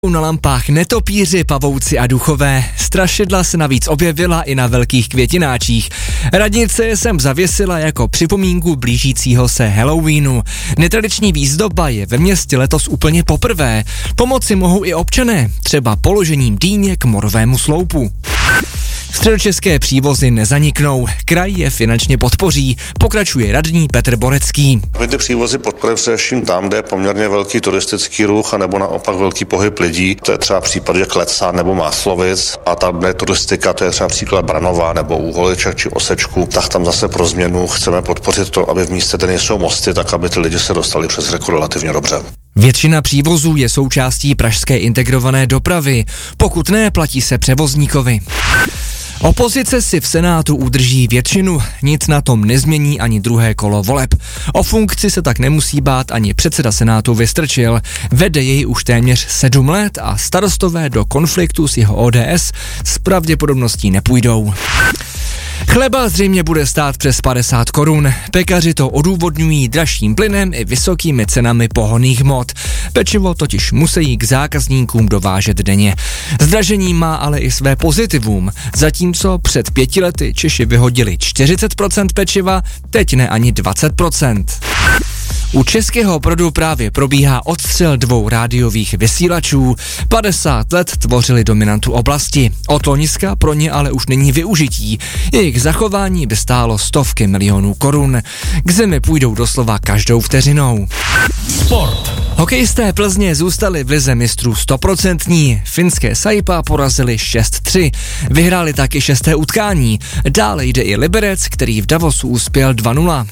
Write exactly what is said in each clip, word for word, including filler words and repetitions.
Na lampách netopíři, pavouci a duchové. Strašidla se navíc objevila i na velkých květináčích. Radnice je sem zavěsila jako připomínku blížícího se Halloweenu. Netradiční výzdoba je ve městě letos úplně poprvé. Pomoci mohou i občané, třeba položením dýně k morovému sloupu. Středočeské přívozy nezaniknou, kraj je finančně podpoří, pokračuje radní Petr Borecký. My ty přívozy podporujeme především tam, kde je poměrně velký turistický ruch, anebo naopak velký pohyb lidí. To je třeba případ, že Klecá nebo Máslovic, a tam, kde je turistika, to je třeba příklad Branova nebo Úholiček či Osečku, tak tam zase pro změnu chceme podpořit to, aby v místě, kde nejsou mosty, tak aby ty lidi se dostali přes řeku relativně dobře. Většina přívozů je součástí pražské integrované dopravy, pokud ne, platí se převozníkovi. Opozice si v Senátu udrží většinu, nic na tom nezmění ani druhé kolo voleb. O funkci se tak nemusí bát ani předseda Senátu Vystrčil. Vede jej už téměř sedm let a starostové do konfliktu s jeho O D S s pravděpodobností nepůjdou. Chleba zřejmě bude stát přes padesát korun. Pekaři to odůvodňují dražším plynem i vysokými cenami pohonných hmot. Pečivo totiž musí k zákazníkům dovážet denně. Zdražení má ale i své pozitivum. Zatímco před pěti lety Češi vyhodili čtyřicet procent pečiva, teď ne ani dvacet procent. U Českého produ právě probíhá odstřel dvou rádiových vysílačů. padesát let tvořili dominantu oblasti. Od loňska pro ně ale už není využití. Jejich zachování by stálo stovky milionů korun. K zemi půjdou doslova každou vteřinou. Sport. Hokejisté Plzně zůstali v lize mistrů stoprocentní. Finské Saipa porazili šest tři. Vyhráli taky šesté utkání. Dále jde i Liberec, který v Davosu uspěl dva nula.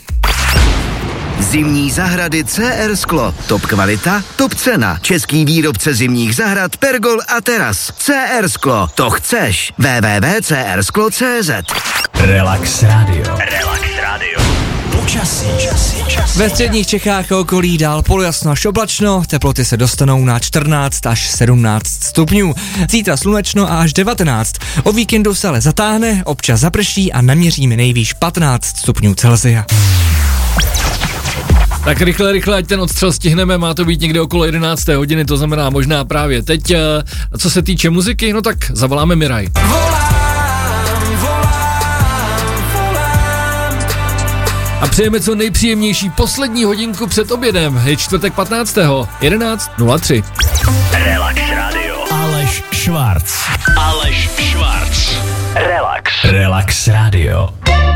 Zimní zahrady C R Sklo. Top kvalita, top cena. Český výrobce zimních zahrad Pergol a Teras. C R Sklo. To chceš. w w w tečka c r sklo tečka c z. Relax Radio. Relax Radio. Počasí. Ve středních Čechách a okolí dál polojasno až oblačno, teploty se dostanou na čtrnáct až sedmnáct stupňů. Zítra slunečno a až devatenáct. O víkendu se ale zatáhne, občas zaprší a naměříme nejvýš patnáct stupňů Celsia. Tak rychle, rychle, ať ten odstřel stihneme, má to být někde okolo jedenácté hodiny, to znamená možná právě teď. Co se týče muziky, no tak zavoláme Miraj. Volám, volám, volám. A přejeme co nejpříjemnější poslední hodinku před obědem. Je čtvrtek patnáctého jedenáct nula tři. Relax Radio. Aleš Švarc. Aleš Švarc. Relax. Relax Radio.